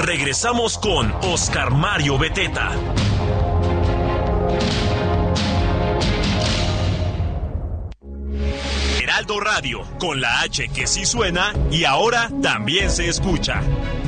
Regresamos con Oscar Mario Beteta. Heraldo Radio, con la H que sí suena y ahora también se escucha.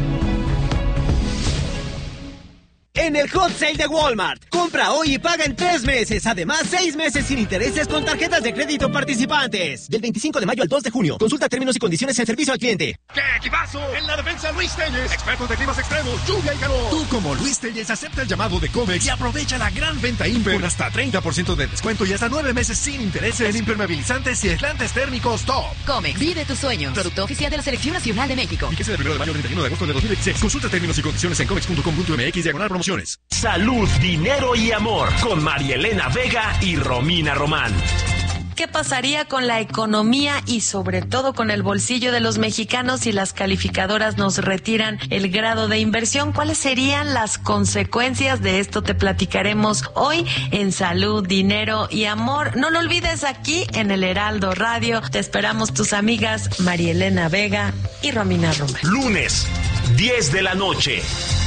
En el Hot Sale de Walmart, compra hoy y paga en 3 meses. Además, 6 meses sin intereses con tarjetas de crédito participantes. Del 25 de mayo al 2 de junio. Consulta términos y condiciones en servicio al cliente. ¡Qué equipazo! En la defensa, Luis Telles, expertos de climas extremos, lluvia y calor. Tú, como Luis Telles, acepta el llamado de Comex y aprovecha la gran venta Imper con hasta 30% de descuento y hasta 9 meses sin intereses en impermeabilizantes y aislantes térmicos top. Comex, vive tus sueños. Producto oficial de la Selección Nacional de México. Fíjese del 1 de mayo al 31 de agosto de 2016. Consulta términos y condiciones en comex.com.mx/promociones. Salud, dinero y amor con María Elena Vega y Romina Román. ¿Qué pasaría con la economía y sobre todo con el bolsillo de los mexicanos si las calificadoras nos retiran el grado de inversión? ¿Cuáles serían las consecuencias de esto? Te platicaremos hoy en Salud, Dinero y Amor. No lo olvides, aquí en el Heraldo Radio. Te esperamos tus amigas María Elena Vega y Romina Román. Lunes, 10 de la noche.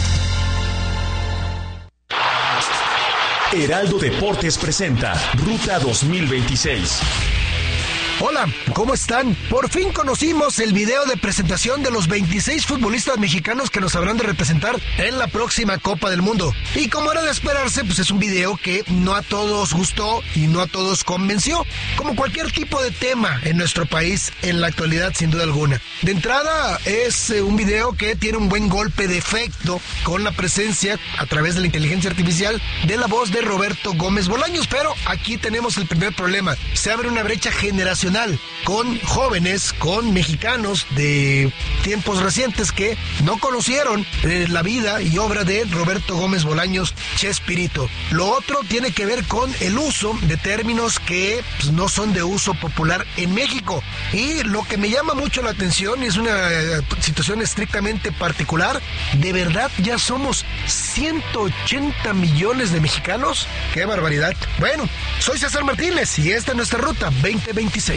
Heraldo Deportes presenta Ruta 2026. Hola, ¿cómo están? Por fin conocimos el video de presentación de los 26 futbolistas mexicanos que nos habrán de representar en la próxima Copa del Mundo. Y como era de esperarse, pues es un video que no a todos gustó y no a todos convenció, como cualquier tipo de tema en nuestro país en la actualidad, sin duda alguna. De entrada, es un video que tiene un buen golpe de efecto con la presencia, a través de la inteligencia artificial, de la voz de Roberto Gómez Bolaños, pero aquí tenemos el primer problema. Se abre una brecha generacional con jóvenes, con mexicanos de tiempos recientes que no conocieron la vida y obra de Roberto Gómez Bolaños Chespirito. Lo otro tiene que ver con el uso de términos que pues, no son de uso popular en México. Y lo que me llama mucho la atención, y es una situación estrictamente particular, ¿de verdad ya somos 180 millones de mexicanos? ¡Qué barbaridad! Bueno, soy César Martínez y esta es nuestra Ruta 2026.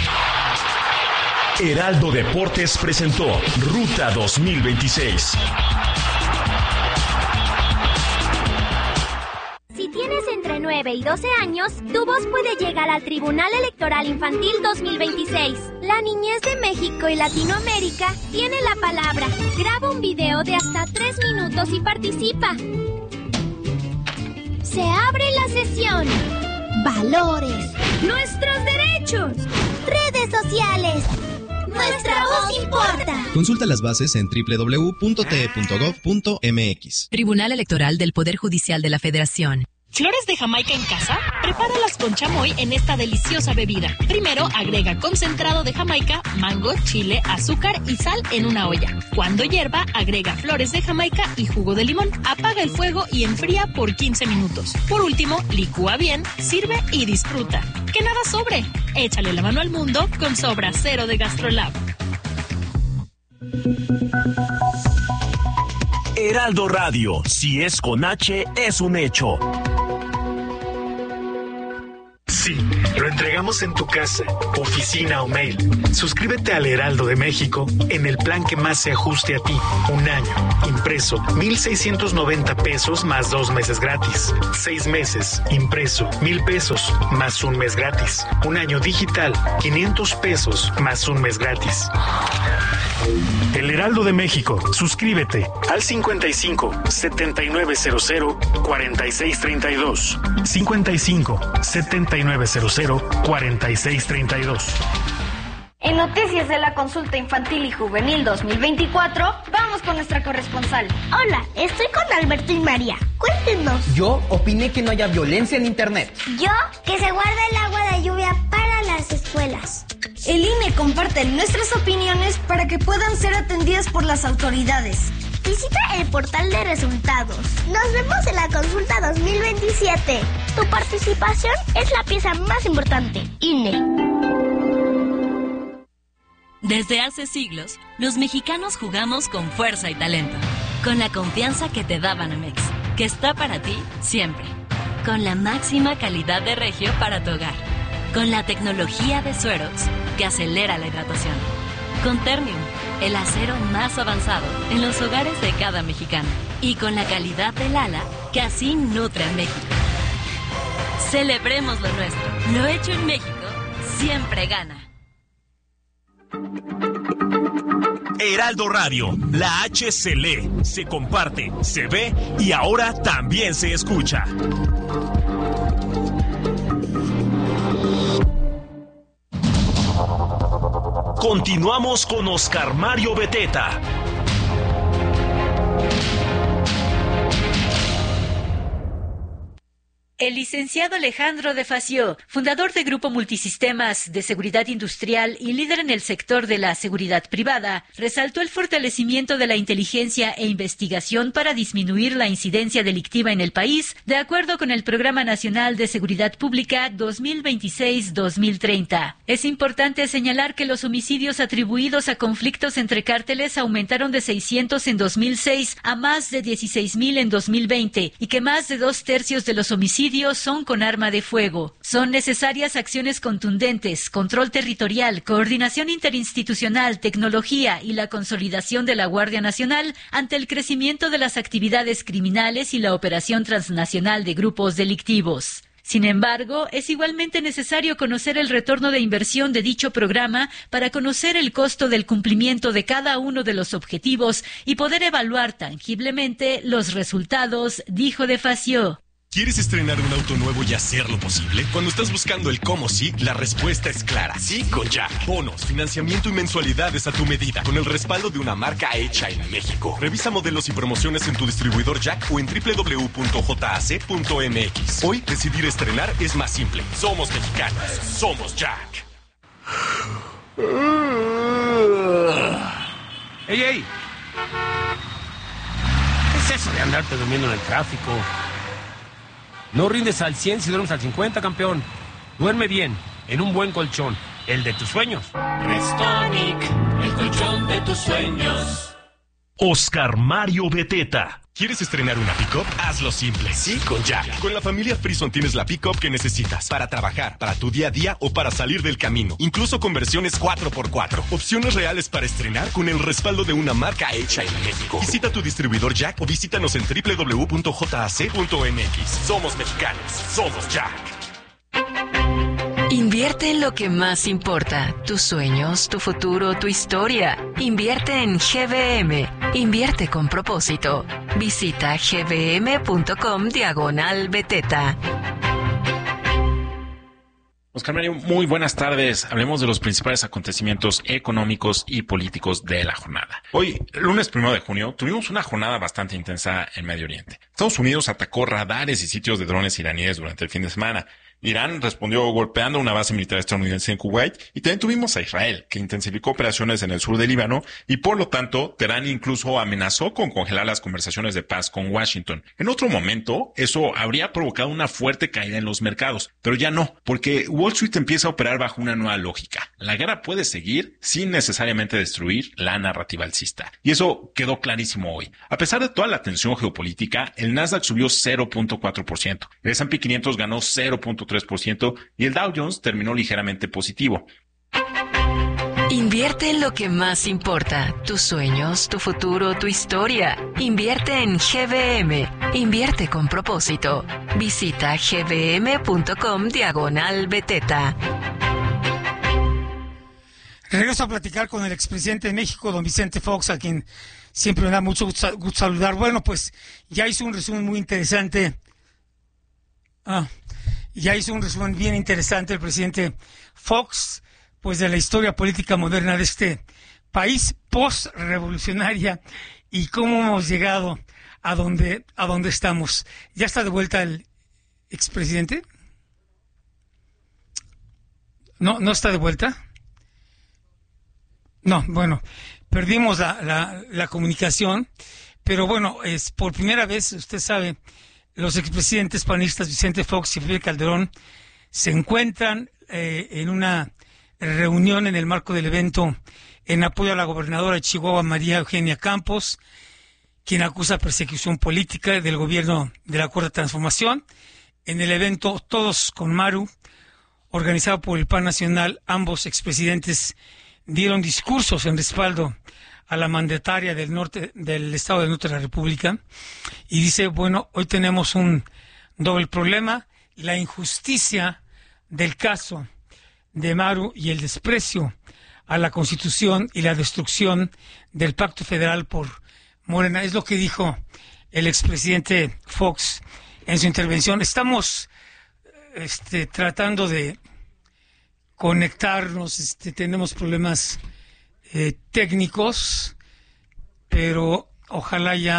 Heraldo Deportes presentó Ruta 2026. Si tienes entre 9 y 12 años, tu voz puede llegar al Tribunal Electoral Infantil 2026. La niñez de México y Latinoamérica tiene la palabra. Graba un video de hasta 3 minutos y participa. Se abre la sesión. Valores. Nuestros derechos. Redes sociales. Nuestra voz importa. Consulta las bases en www.te.gov.mx. Tribunal Electoral del Poder Judicial de la Federación. ¿Flores de Jamaica en casa? Prepáralas con chamoy en esta deliciosa bebida. Primero, agrega concentrado de Jamaica, mango, chile, azúcar y sal en una olla. Cuando hierva, agrega flores de Jamaica y jugo de limón. Apaga el fuego y enfría por 15 minutos. Por último, licúa bien, sirve y disfruta. ¡Que nada sobre! Échale la mano al mundo con Sobra Cero de GastroLab. Heraldo Radio, si es con H, es un hecho. Sí, lo entregamos en tu casa, oficina o mail. Suscríbete al Heraldo de México en el plan que más se ajuste a ti. Un año, impreso, 1,690 pesos más 2 meses gratis. 6 meses, impreso, 1,000 pesos más 1 mes gratis. Un año digital, 500 pesos más 1 mes gratis. El Heraldo de México. Suscríbete al 55 7900 4632. 55 7900 4632. En Noticias de la Consulta Infantil y Juvenil 2024, vamos con nuestra corresponsal. Hola, estoy con Alberto y María. Cuéntenos. Yo opiné que no haya violencia en Internet. Yo, que se guarde el agua de lluvia para las escuelas. El INE comparte nuestras opiniones para que puedan ser atendidas por las autoridades. Visita el portal de resultados. Nos vemos en la consulta 2027. Tu participación es la pieza más importante. INE. Desde hace siglos, los mexicanos jugamos con fuerza y talento. Con la confianza que te da Banamex, que está para ti siempre. Con la máxima calidad de Regio para tu hogar. Con la tecnología de Suerox, que acelera la hidratación. Con Ternium, el acero más avanzado en los hogares de cada mexicano y con la calidad del ala que así nutre a México. Celebremos lo nuestro. Lo hecho en México siempre gana. Heraldo Radio, la H se lee, se comparte, se ve y ahora también se escucha. Continuamos con Oscar Mario Beteta. El licenciado Alejandro de Facio, fundador de Grupo Multisistemas de Seguridad Industrial y líder en el sector de la seguridad privada, resaltó el fortalecimiento de la inteligencia e investigación para disminuir la incidencia delictiva en el país, de acuerdo con el Programa Nacional de Seguridad Pública 2026-2030. Es importante señalar que los homicidios atribuidos a conflictos entre cárteles aumentaron de 600 en 2006 a más de 16,000 en 2020 y que más de 2/3 de los homicidios son con arma de fuego. Son necesarias acciones contundentes, control territorial, coordinación interinstitucional, tecnología y la consolidación de la Guardia Nacional ante el crecimiento de las actividades criminales y la operación transnacional de grupos delictivos. Sin embargo, es igualmente necesario conocer el retorno de inversión de dicho programa para conocer el costo del cumplimiento de cada uno de los objetivos y poder evaluar tangiblemente los resultados, dijo de Facio. ¿Quieres estrenar un auto nuevo y hacerlo posible? Cuando estás buscando el cómo sí, la respuesta es clara. Sí con Jack. Bonos, financiamiento y mensualidades a tu medida, con el respaldo de una marca hecha en México. Revisa modelos y promociones en tu distribuidor Jack o en www.jac.mx. Hoy, decidir estrenar es más simple. Somos mexicanos. Somos Jack. ¡Ey, ey! ¿Qué es eso de andarte durmiendo en el tráfico? No rindes al 100 si duermes al 50, campeón. Duerme bien, en un buen colchón, el de tus sueños. Restonic, el colchón de tus sueños. Oscar Mario Beteta. ¿Quieres estrenar una pick-up? Hazlo simple. Sí con Jack. Con la familia Frison tienes la pick-up que necesitas para trabajar, para tu día a día o para salir del camino. Incluso con versiones 4x4. Opciones reales para estrenar con el respaldo de una marca hecha en México. Visita tu distribuidor Jack o visítanos en www.jac.mx. Somos mexicanos. Somos Jack. Invierte en lo que más importa, tus sueños, tu futuro, tu historia. Invierte en GBM. Invierte con propósito. Visita gbm.com/Beteta. Oscar Mario, muy buenas tardes. Hablemos de los principales acontecimientos económicos y políticos de la jornada. Hoy, lunes 1 de junio, tuvimos una jornada bastante intensa en Medio Oriente. Estados Unidos atacó radares y sitios de drones iraníes durante el fin de semana. Irán respondió golpeando una base militar estadounidense en Kuwait y también tuvimos a Israel, que intensificó operaciones en el sur del Líbano y por lo tanto Teherán incluso amenazó con congelar las conversaciones de paz con Washington. En otro momento, eso habría provocado una fuerte caída en los mercados, pero ya no, porque Wall Street empieza a operar bajo una nueva lógica. La guerra puede seguir sin necesariamente destruir la narrativa alcista. Y eso quedó clarísimo hoy. A pesar de toda la tensión geopolítica, el Nasdaq subió 0.4%, el S&P 500 ganó 0.3% y el Dow Jones terminó ligeramente positivo. Invierte en lo que más importa, tus sueños, tu futuro, tu historia. Invierte en GBM. Invierte con propósito. Visita gbm.com/Beteta. Regreso a platicar con el expresidente de México, don Vicente Fox, a quien siempre me da mucho gusto saludar. Bueno, pues ya hizo un resumen muy interesante. Ya hizo un resumen bien interesante el presidente Fox, pues de la historia política moderna de este país post-revolucionaria y cómo hemos llegado a donde estamos. ¿Ya está de vuelta el expresidente? ¿No está de vuelta? No, bueno, perdimos la comunicación, pero bueno, es por primera vez, usted sabe, los expresidentes panistas Vicente Fox y Felipe Calderón se encuentran en una reunión en el marco del evento en apoyo a la gobernadora de Chihuahua, María Eugenia Campos, quien acusa persecución política del gobierno de la Cuarta Transformación. En el evento Todos con Maru, organizado por el PAN Nacional, ambos expresidentes dieron discursos en respaldo a la mandataria del Estado del Norte de la República, y dice, bueno, hoy tenemos un doble problema: la injusticia del caso de Maru y el desprecio a la Constitución y la destrucción del Pacto Federal por Morena. Es lo que dijo el expresidente Fox en su intervención. Estamos tratando de conectarnos, tenemos problemas técnicos, pero ojalá ya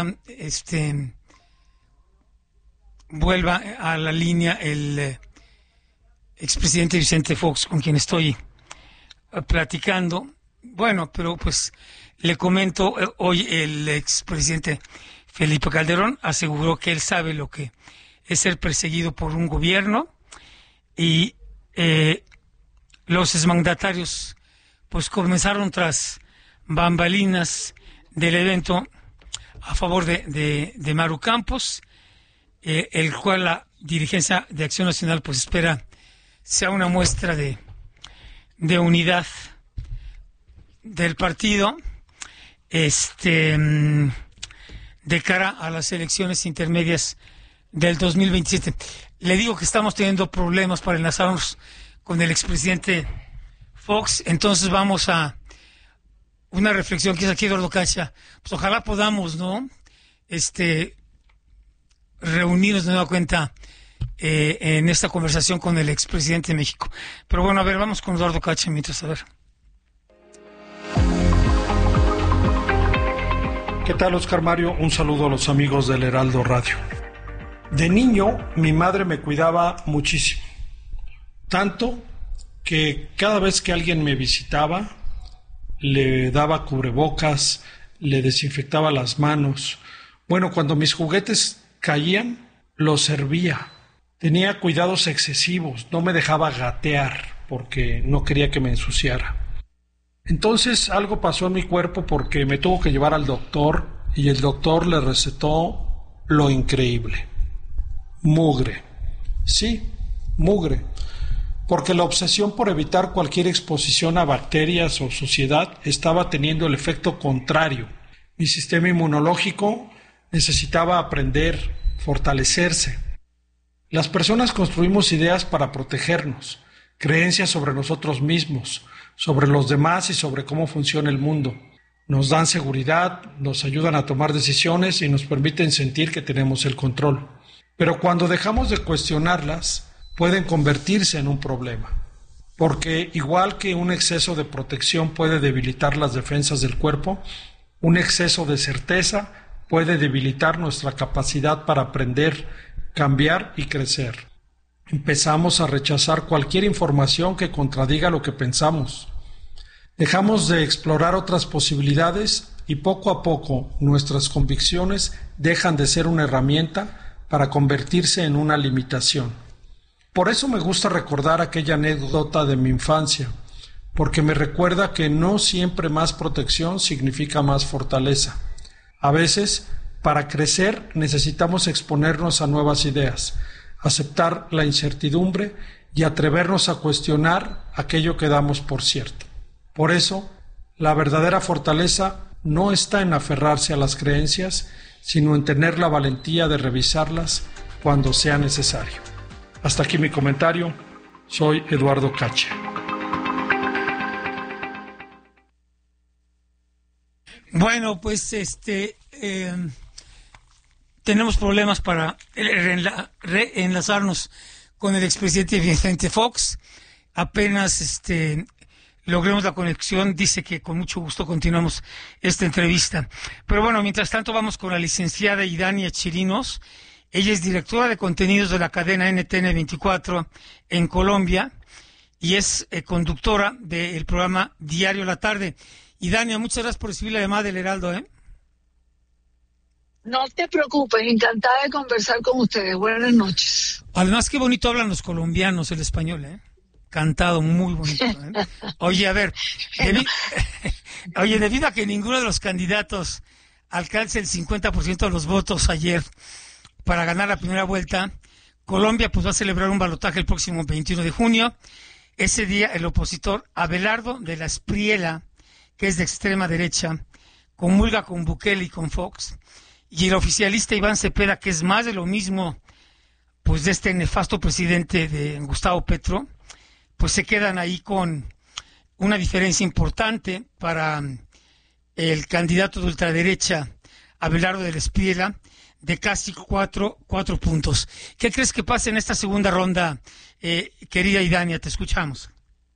vuelva a la línea el expresidente Vicente Fox, con quien estoy platicando. Bueno, pero pues le comento, hoy el expresidente Felipe Calderón aseguró que él sabe lo que es ser perseguido por un gobierno, y los exmandatarios pues comenzaron tras bambalinas del evento a favor de Maru Campos, el cual la dirigencia de Acción Nacional pues espera sea una muestra de unidad del partido de cara a las elecciones intermedias del 2027. Le digo que estamos teniendo problemas para enlazarnos con el expresidente Fox, entonces vamos a una reflexión que es aquí, Eduardo Cacha. Pues ojalá podamos, ¿no? Reunirnos de nueva cuenta en esta conversación con el expresidente de México. Pero bueno, a ver, vamos con Eduardo Cacha mientras, a ver. ¿Qué tal, Oscar Mario? Un saludo a los amigos del Heraldo Radio. De niño, mi madre me cuidaba muchísimo. Tanto que cada vez que alguien me visitaba, le daba cubrebocas, le desinfectaba las manos. Bueno, cuando mis juguetes caían, los servía. Tenía cuidados excesivos, no me dejaba gatear porque no quería que me ensuciara. Entonces algo pasó en mi cuerpo porque me tuvo que llevar al doctor, y el doctor le recetó lo increíble: mugre. Sí, mugre. Porque la obsesión por evitar cualquier exposición a bacterias o suciedad estaba teniendo el efecto contrario. Mi sistema inmunológico necesitaba aprender, fortalecerse. Las personas construimos ideas para protegernos, creencias sobre nosotros mismos, sobre los demás y sobre cómo funciona el mundo. Nos dan seguridad, nos ayudan a tomar decisiones y nos permiten sentir que tenemos el control. Pero cuando dejamos de cuestionarlas, pueden convertirse en un problema. Porque igual que un exceso de protección puede debilitar las defensas del cuerpo, un exceso de certeza puede debilitar nuestra capacidad para aprender, cambiar y crecer. Empezamos a rechazar cualquier información que contradiga lo que pensamos. Dejamos de explorar otras posibilidades y poco a poco nuestras convicciones dejan de ser una herramienta para convertirse en una limitación. Por eso me gusta recordar aquella anécdota de mi infancia, porque me recuerda que no siempre más protección significa más fortaleza. A veces, para crecer necesitamos exponernos a nuevas ideas, aceptar la incertidumbre y atrevernos a cuestionar aquello que damos por cierto. Por eso, la verdadera fortaleza no está en aferrarse a las creencias, sino en tener la valentía de revisarlas cuando sea necesario. Hasta aquí mi comentario. Soy Eduardo Cacha. Bueno, pues tenemos problemas para reenlazarnos con el expresidente Vicente Fox. Apenas logremos la conexión, dice que con mucho gusto continuamos esta entrevista. Pero bueno, mientras tanto vamos con la licenciada Idania Chirinos. Ella es directora de contenidos de la cadena NTN 24 en Colombia y es conductora del programa Diario La Tarde. Idania, muchas gracias por recibir la llamada del Heraldo, No te preocupes, encantada de conversar con ustedes. Buenas noches. Además, qué bonito hablan los colombianos el español, Cantado, muy bonito, Oye, a ver, debido a que ninguno de los candidatos alcance el 50% de los votos ayer para ganar la primera vuelta, Colombia pues va a celebrar un balotaje el próximo 21 de junio. ese día el opositor Abelardo de la Espriella, que es de extrema derecha, comulga con Bukele y con Fox, y el oficialista Iván Cepeda, que es más de lo mismo, pues de este nefasto presidente de Gustavo Petro, pues se quedan ahí con una diferencia importante para el candidato de ultraderecha Abelardo de la Espriella, de casi 4 puntos. ¿Qué crees que pase en esta segunda ronda, querida Idania? Te escuchamos.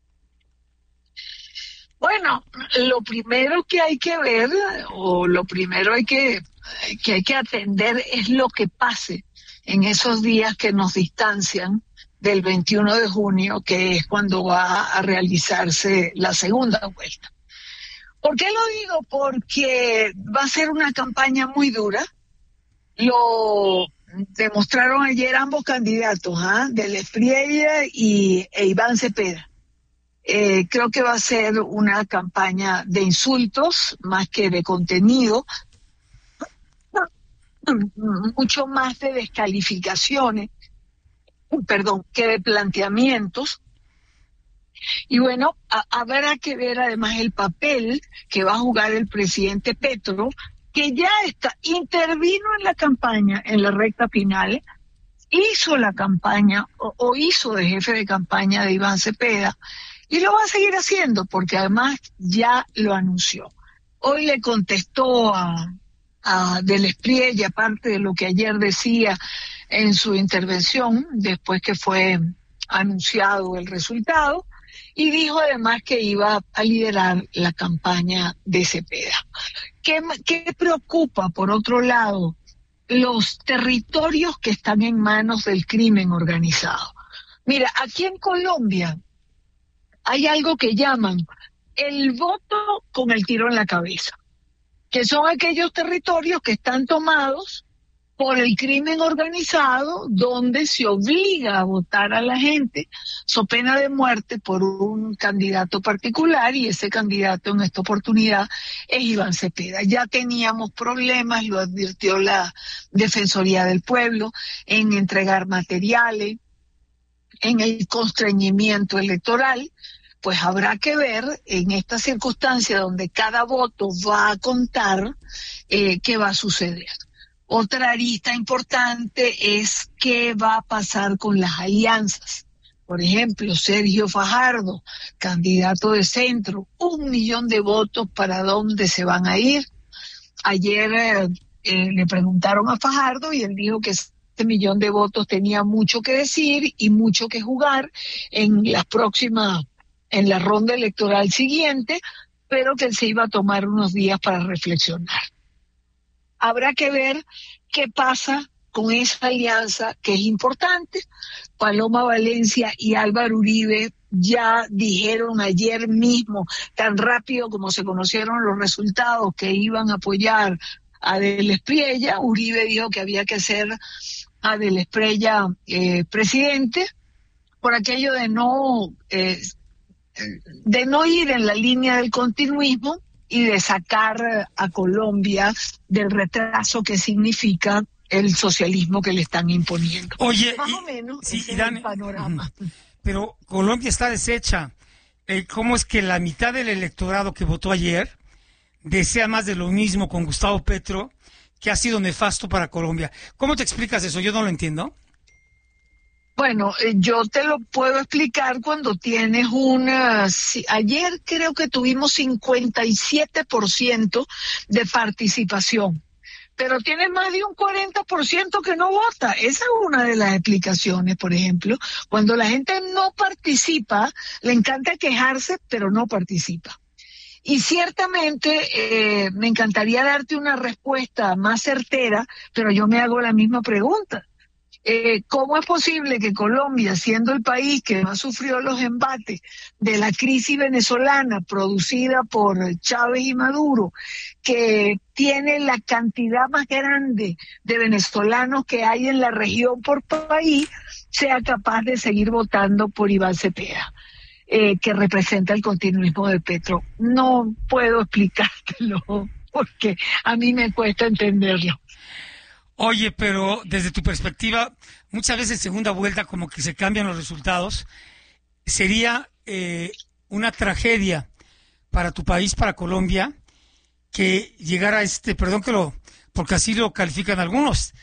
Bueno, lo primero que hay que ver, o lo primero que hay que atender es lo que pase en esos días que nos distancian del 21 de junio, que es cuando va a realizarse la segunda vuelta. ¿Por qué lo digo? Porque va a ser una campaña muy dura. Lo demostraron ayer ambos candidatos, de la Espriella e Iván Cepeda. Creo que va a ser una campaña de insultos más que de contenido, mucho más de descalificaciones, que de planteamientos. Y bueno, habrá que ver además el papel que va a jugar el presidente Petro, que ya intervino en la campaña, en la recta final, hizo la campaña o hizo de jefe de campaña de Iván Cepeda, y lo va a seguir haciendo porque además ya lo anunció. Hoy le contestó a de la Espriella, aparte de lo que ayer decía en su intervención, después que fue anunciado el resultado, y dijo además que iba a liderar la campaña de Cepeda. ¿Qué preocupa, por otro lado? Los territorios que están en manos del crimen organizado. Mira, aquí en Colombia hay algo que llaman el voto con el tiro en la cabeza, que son aquellos territorios que están tomados por el crimen organizado, donde se obliga a votar a la gente so pena de muerte por un candidato particular, y ese candidato en esta oportunidad es Iván Cepeda. Ya teníamos problemas, lo advirtió la Defensoría del Pueblo, en entregar materiales, en el constreñimiento electoral. Pues habrá que ver en esta circunstancia donde cada voto va a contar, qué va a suceder. Otra arista importante es qué va a pasar con las alianzas. Por ejemplo, Sergio Fajardo, candidato de centro, 1 millón de votos, ¿para dónde se van a ir? Ayer le preguntaron a Fajardo y él dijo que este 1 millón de votos tenía mucho que decir y mucho que jugar en la ronda electoral siguiente, pero que él se iba a tomar unos días para reflexionar. Habrá que ver qué pasa con esa alianza que es importante. Paloma Valencia y Álvaro Uribe ya dijeron ayer mismo, tan rápido como se conocieron los resultados, que iban a apoyar a de la Espriella. Uribe dijo que había que hacer a de la Espriella presidente, por aquello de no ir en la línea del continuismo y de sacar a Colombia del retraso que significa el socialismo que le están imponiendo. Oye, más o menos sí, ese es el panorama. Pero Colombia está deshecha. ¿Cómo es que la mitad del electorado que votó ayer desea más de lo mismo con Gustavo Petro, que ha sido nefasto para Colombia? ¿Cómo te explicas eso? Yo no lo entiendo. Bueno, yo te lo puedo explicar cuando tienes ayer creo que tuvimos 57% de participación, pero tienes más de un 40% que no vota. Esa es una de las explicaciones, por ejemplo. Cuando la gente no participa, le encanta quejarse, pero no participa. Y ciertamente me encantaría darte una respuesta más certera, pero yo me hago la misma pregunta. ¿Cómo es posible que Colombia, siendo el país que más sufrió los embates de la crisis venezolana producida por Chávez y Maduro, que tiene la cantidad más grande de venezolanos que hay en la región por país, sea capaz de seguir votando por Iván Cepeda, que representa el continuismo de Petro? No puedo explicártelo porque a mí me cuesta entenderlo. Oye, pero desde tu perspectiva, muchas veces en segunda vuelta como que se cambian los resultados. sería una tragedia para tu país, para Colombia, que llegara porque así lo califican algunos,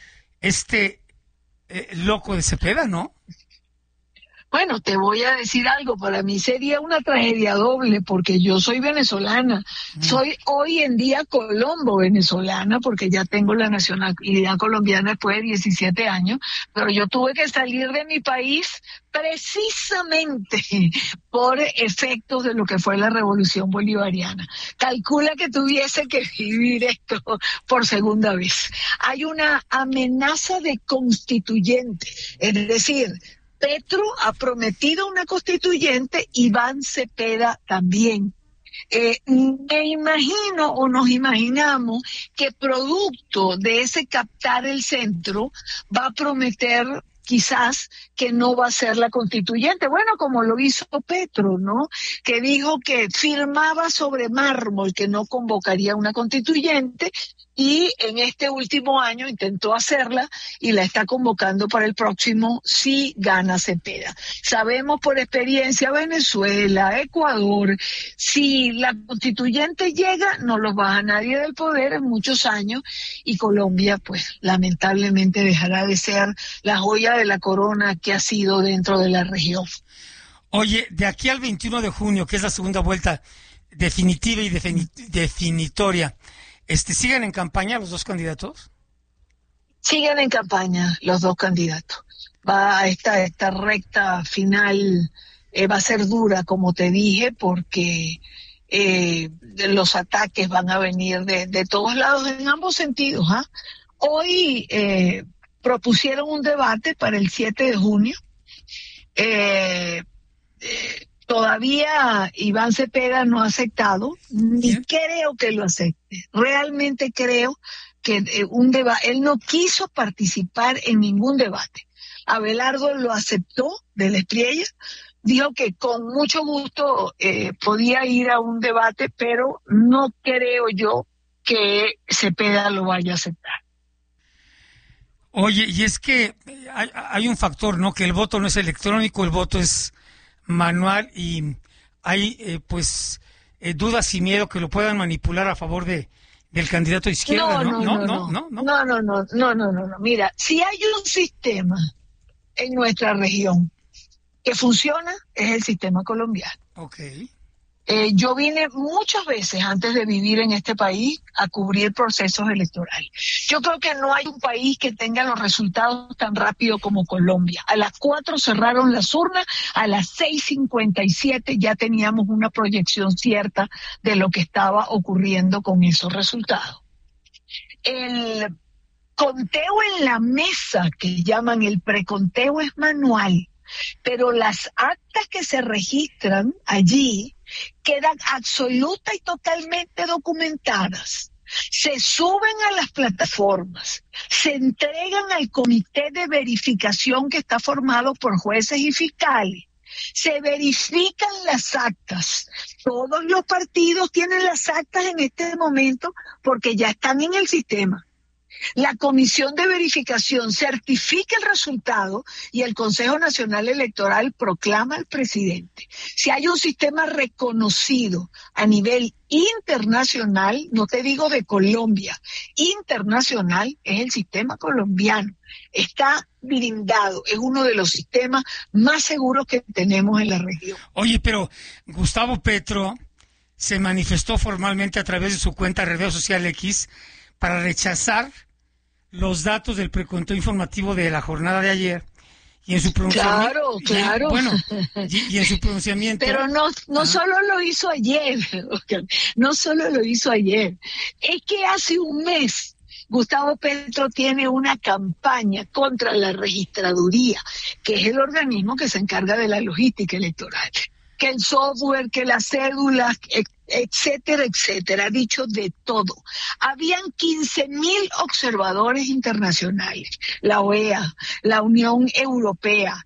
loco de Cepeda, ¿no? Bueno, te voy a decir algo, para mí sería una tragedia doble, porque yo soy venezolana, soy hoy en día colombo-venezolana, porque ya tengo la nacionalidad colombiana después de 17 años, pero yo tuve que salir de mi país precisamente por efectos de lo que fue la revolución bolivariana. Calcula que tuviese que vivir esto por segunda vez. Hay una amenaza de constituyente, es decir, Petro ha prometido una constituyente, Iván Cepeda también. Me imagino o nos imaginamos que producto de ese captar el centro va a prometer quizás que no va a ser la constituyente. Bueno, como lo hizo Petro, ¿no? Que dijo que firmaba sobre mármol que no convocaría una constituyente, y en este último año intentó hacerla y la está convocando para el próximo si gana Cepeda. Sabemos por experiencia Venezuela, Ecuador, si la constituyente llega no los baja nadie del poder en muchos años, y Colombia pues lamentablemente dejará de ser la joya de la corona que ha sido dentro de la región. Oye, de aquí al 21 de junio, que es la segunda vuelta definitiva y definitoria, ¿siguen en campaña los dos candidatos? Siguen en campaña los dos candidatos. Esta recta final va a ser dura, como te dije, porque los ataques van a venir de todos lados, en ambos sentidos. Hoy propusieron un debate para el 7 de junio. Todavía Iván Cepeda no ha aceptado, ni creo que lo acepte. Realmente creo que él no quiso participar en ningún debate. Abelardo lo aceptó de la Espriella, dijo que con mucho gusto podía ir a un debate, pero no creo yo que Cepeda lo vaya a aceptar. Oye, y es que hay un factor, ¿no? Que el voto no es electrónico, el voto es manual, y hay dudas y miedo que lo puedan manipular a favor del candidato de izquierda, No. Mira, si hay un sistema en nuestra región que funciona, es el sistema colombiano. Okay. Yo vine muchas veces antes de vivir en este país a cubrir procesos electorales. Yo creo que no hay un país que tenga los resultados tan rápido como Colombia. A las 4 cerraron las urnas, a las 6:57 ya teníamos una proyección cierta de lo que estaba ocurriendo con esos resultados. El conteo en la mesa, que llaman el preconteo, es manual, pero las actas que se registran allí quedan absoluta y totalmente documentadas. Se suben a las plataformas, se entregan al comité de verificación que está formado por jueces y fiscales. Se verifican las actas. Todos los partidos tienen las actas en este momento porque ya están en el sistema. La Comisión de Verificación certifica el resultado y el Consejo Nacional Electoral proclama al presidente. Si hay un sistema reconocido a nivel internacional, no te digo de Colombia, internacional, es el sistema colombiano. Está blindado, es uno de los sistemas más seguros que tenemos en la región. Oye, pero Gustavo Petro se manifestó formalmente a través de su cuenta de redes social X para rechazar los datos del preconteo informativo de la jornada de ayer, y en su pronunciamiento. Claro. Y en su pronunciamiento. Pero no solo lo hizo ayer, no solo lo hizo ayer. Es que hace un mes Gustavo Petro tiene una campaña contra la registraduría, que es el organismo que se encarga de la logística electoral. Que el software, que las cédulas, etcétera, etcétera, ha dicho de todo. Habían 15.000 observadores internacionales, la OEA, la Unión Europea,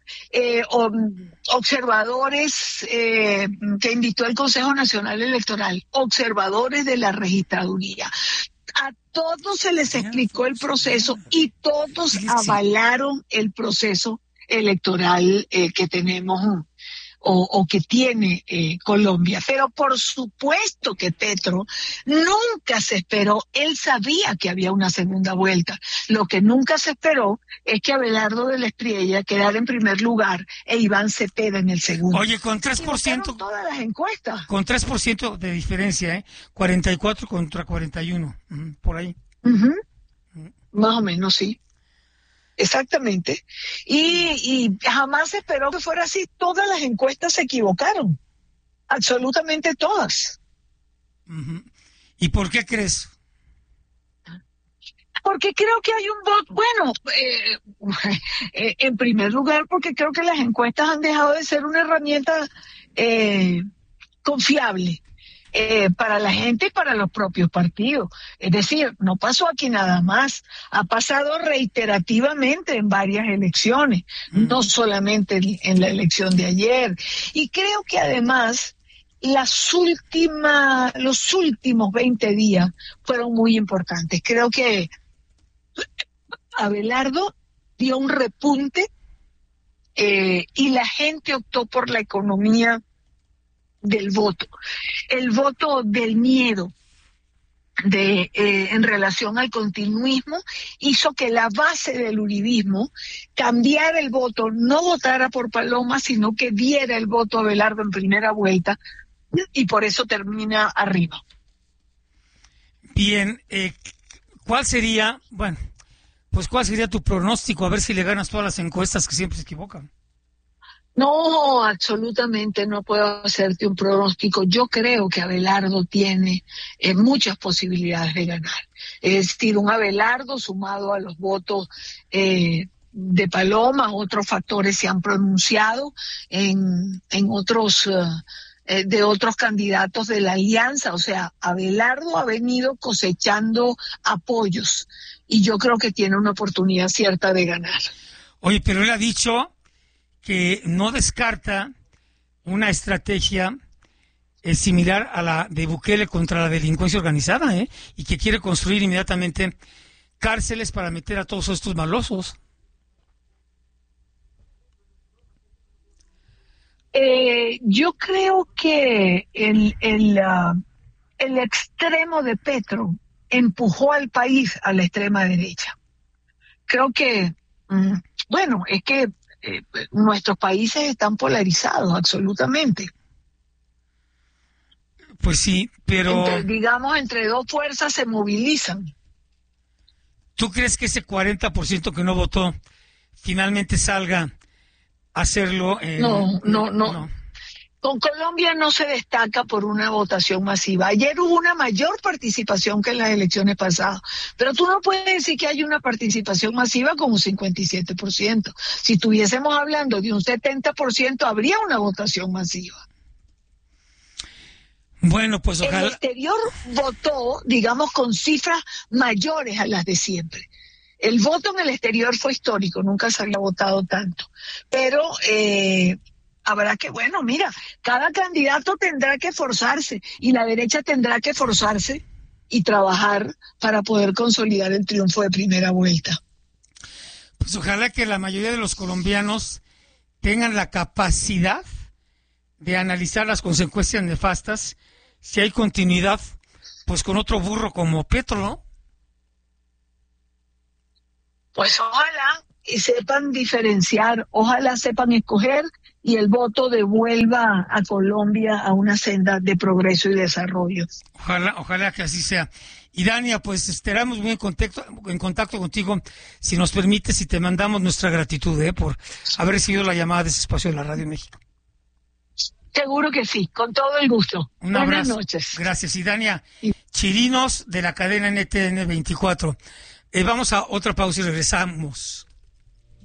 observadores que invitó el Consejo Nacional Electoral, observadores de la registraduría. A todos se les explicó el proceso y todos avalaron el proceso electoral que tenemos o que tiene Colombia. Pero por supuesto que Petro nunca se esperó, él sabía que había una segunda vuelta. Lo que nunca se esperó es que Abelardo de la Espriella quedara en primer lugar e Iván Cepeda en el segundo. Oye, con 3%, todas las encuestas. Con 3% de diferencia, 44 contra 41, por ahí. Más o menos, sí. Exactamente. Y jamás se esperó que fuera así. Todas las encuestas se equivocaron. Absolutamente todas. ¿Y por qué crees? Porque creo que hay un voto, en primer lugar, porque creo que las encuestas han dejado de ser una herramienta confiable para la gente y para los propios partidos. Es decir, no pasó aquí nada más, ha pasado reiterativamente en varias elecciones, no solamente en la elección de ayer. Y creo que además los últimos 20 días fueron muy importantes. Creo que Abelardo dio un repunte y la gente optó por la economía del voto, el voto del miedo en relación al continuismo hizo que la base del uribismo cambiara el voto, no votara por Paloma, sino que diera el voto a Abelardo en primera vuelta y por eso termina arriba. Bien, ¿cuál sería tu pronóstico? A ver si le ganas todas las encuestas que siempre se equivocan. No, absolutamente no puedo hacerte un pronóstico. Yo creo que Abelardo tiene muchas posibilidades de ganar. Es decir, un Abelardo sumado a los votos de Paloma, otros factores se han pronunciado en otros de otros candidatos de la alianza. O sea, Abelardo ha venido cosechando apoyos y yo creo que tiene una oportunidad cierta de ganar. Oye, pero él ha dicho que no descarta una estrategia similar a la de Bukele contra la delincuencia organizada, y que quiere construir inmediatamente cárceles para meter a todos estos malosos. Yo creo que el extremo de Petro empujó al país a la extrema derecha. Creo que, es que nuestros países están polarizados absolutamente. Pues sí, pero entre dos fuerzas se movilizan. ¿Tú crees que ese 40% que no votó finalmente salga a hacerlo? No. Con Colombia no se destaca por una votación masiva. Ayer hubo una mayor participación que en las elecciones pasadas, pero tú no puedes decir que hay una participación masiva con un 57%. Si estuviésemos hablando de un 70%, habría una votación masiva. Bueno, pues ojalá. El exterior votó, digamos, con cifras mayores a las de siempre. El voto en el exterior fue histórico, nunca se había votado tanto. Pero habrá que, cada candidato tendrá que esforzarse y la derecha tendrá que esforzarse y trabajar para poder consolidar el triunfo de primera vuelta. Pues ojalá que la mayoría de los colombianos tengan la capacidad de analizar las consecuencias nefastas si hay continuidad, pues con otro burro como Petro, ¿no? Pues ojalá y sepan diferenciar, ojalá sepan escoger y el voto devuelva a Colombia a una senda de progreso y desarrollo. Ojalá que así sea. Y Dania, pues estaremos muy en contacto contigo, si nos permites, y te mandamos nuestra gratitud por haber recibido la llamada de ese espacio de la Radio México. Seguro que sí, con todo el gusto. Un abrazo. Buenas noches. Gracias. Y Dania Chirinos, de la cadena NTN 24. Vamos a otra pausa y regresamos.